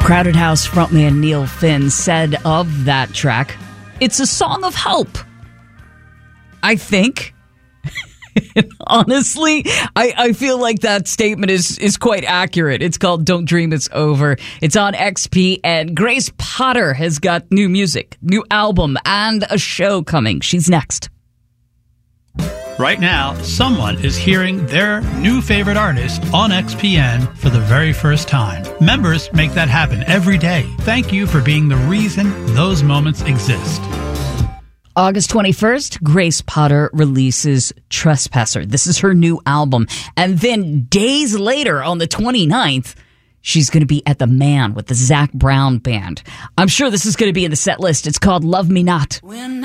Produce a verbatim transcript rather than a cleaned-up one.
Crowded House frontman Neil Finn said of that track, "It's a song of hope." I think. Honestly, I, I feel like that statement is, is quite accurate. It's called Don't Dream It's Over. It's on X P, and Grace Potter has got new music, new album, and a show coming. She's next. Right now, someone is hearing their new favorite artist on X P N for the very first time. Members make that happen every day. Thank you for being the reason those moments exist. August twenty-first, Grace Potter releases Trespasser. This is her new album. And then days later, on the twenty-ninth, she's going to be at the Man with the Zac Brown Band. I'm sure this is going to be in the set list. It's called Love Me Not. When